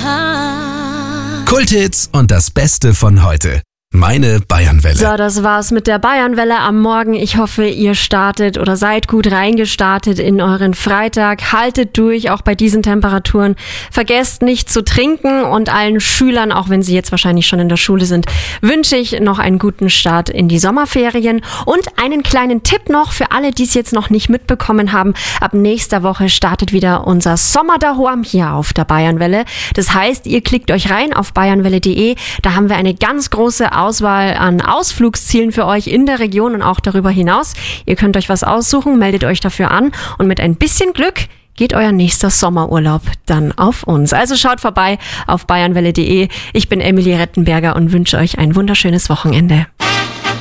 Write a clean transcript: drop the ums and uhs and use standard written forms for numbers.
Kulthits und das Beste von heute. Meine Bayernwelle. So, das war's mit der Bayernwelle am Morgen. Ich hoffe, ihr startet oder seid gut reingestartet in euren Freitag. Haltet durch, auch bei diesen Temperaturen. Vergesst nicht zu trinken und allen Schülern, auch wenn sie jetzt wahrscheinlich schon in der Schule sind, wünsche ich noch einen guten Start in die Sommerferien. Und einen kleinen Tipp noch für alle, die es jetzt noch nicht mitbekommen haben. Ab nächster Woche startet wieder unser Sommer daheim hier auf der Bayernwelle. Das heißt, ihr klickt euch rein auf bayernwelle.de. Da haben wir eine ganz große Auswahl an Ausflugszielen für euch in der Region und auch darüber hinaus. Ihr könnt euch was aussuchen, meldet euch dafür an und mit ein bisschen Glück geht euer nächster Sommerurlaub dann auf uns. Also schaut vorbei auf bayernwelle.de. Ich bin Emily Rettenberger und wünsche euch ein wunderschönes Wochenende.